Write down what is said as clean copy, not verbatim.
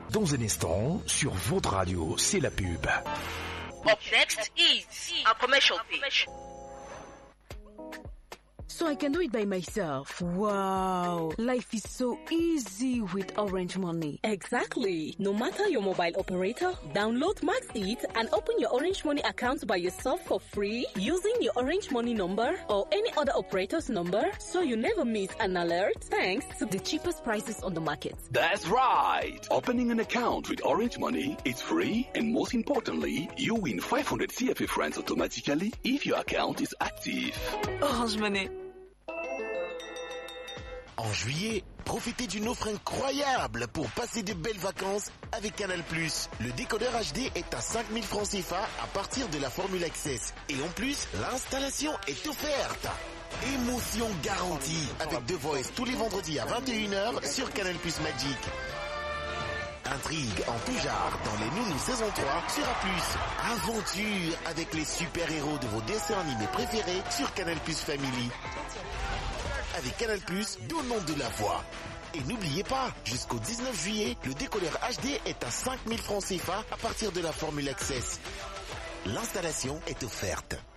Dans un instant, sur votre radio, c'est la pub. Up next is a commercial page. So I can do it by myself. Wow, life is so easy with Orange Money. Exactly. No matter your mobile operator, download Max It and open your Orange Money account by yourself for free using your Orange Money number or any other operator's number, so you never miss an alert thanks to the cheapest prices on the market. That's right. Opening an account with Orange Money is free, and most importantly, you win 500 CFA francs automatically if your account is active. Orange Money. En juillet, profitez d'une offre incroyable pour passer de belles vacances avec Canal+. Le décodeur HD est à 5000 francs CFA à partir de la formule Access. Et en plus, l'installation est offerte. Émotion garantie avec The Voice tous les vendredis à 21h sur Canal+ Magic. Intrigue en tout genre dans les Nounous saison 3 sur A+. Aventure avec les super-héros de vos dessins animés préférés sur Canal+ Family. Avec Canal+, donnons de la voix. Et n'oubliez pas, jusqu'au 19 juillet, le décodeur HD est à 5000 francs CFA à partir de la formule Access. L'installation est offerte.